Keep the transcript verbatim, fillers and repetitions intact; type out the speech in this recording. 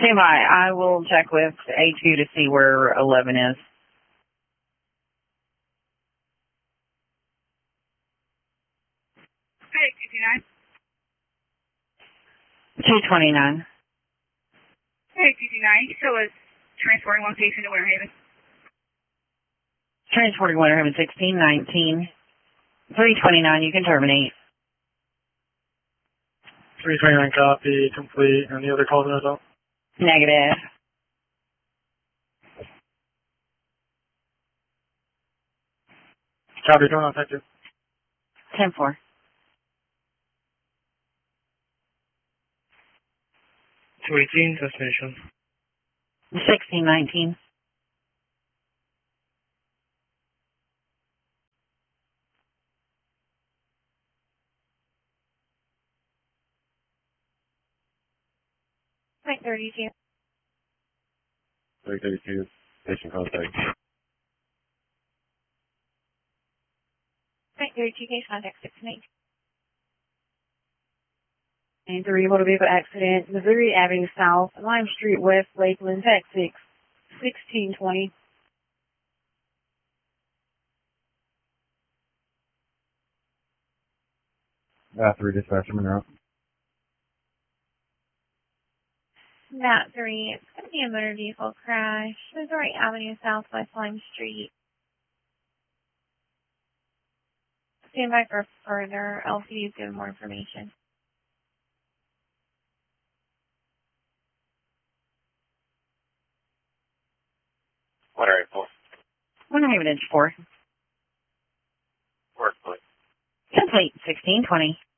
Stand by. I will check with A two to see where eleven is. Hey, two two nine. two twenty-nine. Hey, two two nine. You still is transporting one patient to Winter Haven. Transporting Winter Haven sixteen nineteen. three twenty-nine, you can terminate. three twenty-nine copy, complete. Any other calls in result? Negative. Copy, going on, thank you. ten four. two eighteen, destination. sixteen nineteen. Point thirty-two. three thirty-two, patient contact. Point thirty-two, case contact six nineteen. And three motor vehicle accident, Missouri Avenue South, Lime Street West, Lakeland, Texas, sixteen twenty. Uh, three dispatcher, Monroe. Not three. It's going to be a motor vehicle crash. Missouri Avenue Southwest Lime Street. Stand by for further. L C D is giving more information. What are you for? Winter Haven inch four. Work, please. Complete. sixteen twenty.